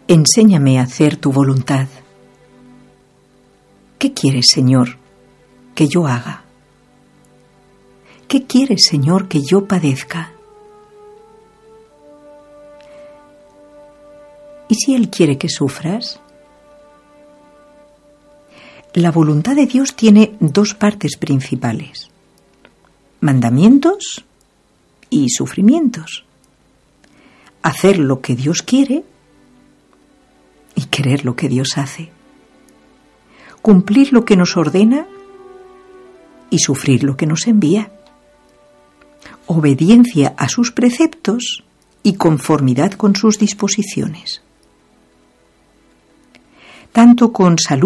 Enséñame a hacer tu voluntad. ¿Qué quieres, Señor, que yo haga? ¿Qué quieres, Señor, que yo padezca? ¿Y si Él quiere que sufras? La voluntad de Dios tiene dos partes principales: mandamientos y sufrimientos. Hacer lo que Dios quiere y querer lo que Dios hace. Cumplir lo que nos ordena y sufrir lo que nos envía. Obediencia a sus preceptos y conformidad con sus disposiciones. Tanto con salud